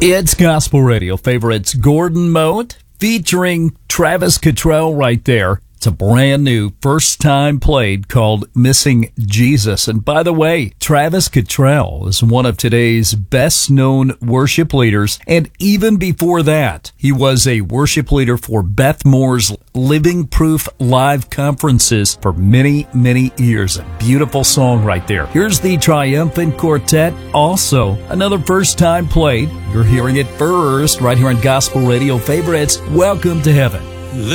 It's Gospel Radio Favorites. Gordon Mote featuring Travis Cottrell right there. It's a brand new first time played called Missing Jesus. And by the way, Travis Cottrell is one of today's best known worship leaders. And even before that, he was a worship leader for Beth Moore's Living Proof live conferences for many, many years. A beautiful song right there. Here's the Triumphant Quartet. Also, another first time played. You're hearing it first right here on Gospel Radio Favorites. Welcome to Heaven.